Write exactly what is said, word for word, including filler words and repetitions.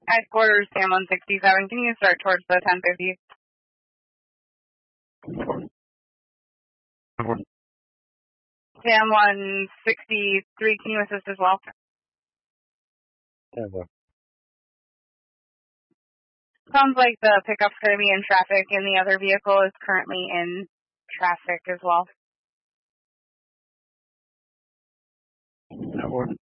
Headquarters, Sam one sixty-seven. Can you start towards the ten fifty? Sam one sixty-three, can you assist as well? Yeah, Sounds like the pickup's going to be in traffic, and the other vehicle is currently in traffic as well. that works.